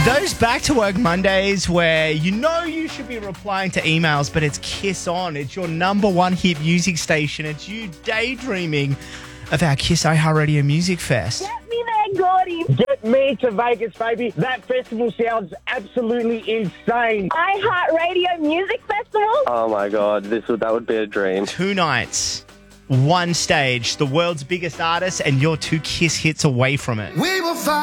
Those back-to-work Mondays where you know you should be replying to emails, but it's Kiss On. It's your number one hit music station. It's you daydreaming of our Kiss iHeartRadio Music Fest. Get me there, Gordy. Get me to Vegas, baby. That festival sounds absolutely insane. iHeartRadio Music Festival? Oh my God, that would be a dream. 2 nights, 1 stage, the world's biggest artists, and you're 2 Kiss hits away from it. We will fight.